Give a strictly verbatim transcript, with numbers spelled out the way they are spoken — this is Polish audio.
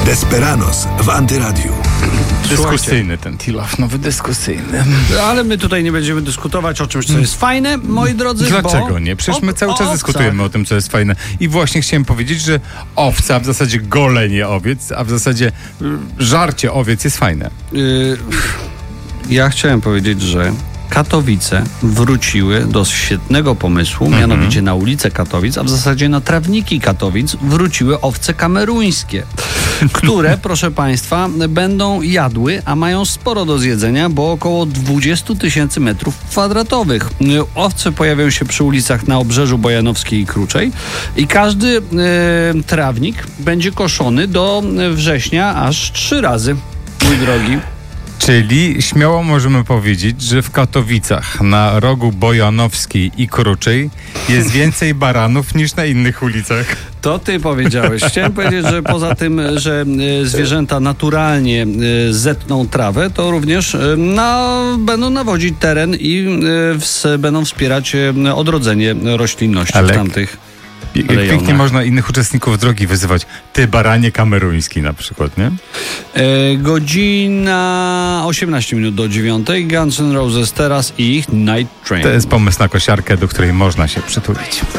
Desperados w Antyradiu. Dyskusyjny ten Tilof, nowy dyskusyjny. Ale my tutaj nie będziemy dyskutować o czymś, co jest fajne, moi drodzy. Dlaczego bo... nie? Przecież my o, cały o czas owcach. dyskutujemy o tym, co jest fajne. I właśnie chciałem powiedzieć, że owca, a w zasadzie golenie owiec, a w zasadzie y, żarcie owiec jest fajne. Yy, ja chciałem powiedzieć, że Katowice wróciły do świetnego pomysłu, Mhm. mianowicie na ulicę Katowic, a w zasadzie na trawniki Katowic wróciły owce kameruńskie, które, proszę Państwa, będą jadły, a mają sporo do zjedzenia, bo około dwadzieścia tysięcy metrów kwadratowych. Owce pojawią się przy ulicach na Obrzeżu Bojanowskiej i Kruczej i każdy e, trawnik będzie koszony do września aż trzy razy, mój drogi. Czyli śmiało możemy powiedzieć, że w Katowicach na rogu Bojanowskiej i Kruczej jest więcej baranów niż na innych ulicach. To ty powiedziałeś. Chciałem powiedzieć, że poza tym, że e, zwierzęta naturalnie e, zetną trawę, to również e, na, będą nawodzić teren i e, ws, będą wspierać e, odrodzenie roślinności Ale w tamtych Jak rejonach. pięknie można innych uczestników drogi wyzywać. Ty baranie kameruński na przykład, nie? E, godzina osiemnaście minut do dziewiątej. Guns N' Roses teraz i ich Night Train. To jest pomysł na kosiarkę, do której można się przytulić.